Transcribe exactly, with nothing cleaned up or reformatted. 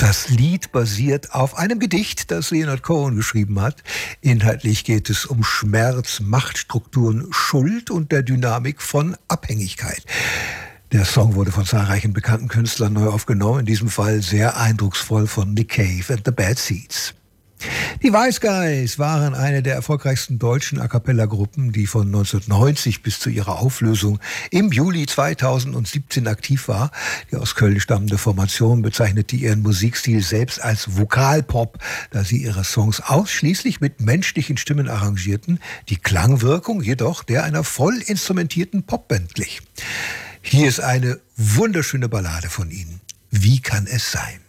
Das Lied basiert auf einem Gedicht, das Leonard Cohen geschrieben hat. Inhaltlich geht es um Schmerz, Machtstrukturen, Schuld und der Dynamik von Abhängigkeit. Der Song wurde von zahlreichen bekannten Künstlern neu aufgenommen, in diesem Fall sehr eindrucksvoll von Nick Cave and the Bad Seeds. Die Wise Guys waren eine der erfolgreichsten deutschen A-cappella-Gruppen, die von neunzehnhundertneunzig bis zu ihrer Auflösung im Juli zweitausendsiebzehn aktiv war. Die aus Köln stammende Formation bezeichnete ihren Musikstil selbst als Vokalpop, da sie ihre Songs ausschließlich mit menschlichen Stimmen arrangierten, die Klangwirkung jedoch der einer voll instrumentierten Popband glich. Hier ist eine wunderschöne Ballade von ihnen. Wie kann es sein?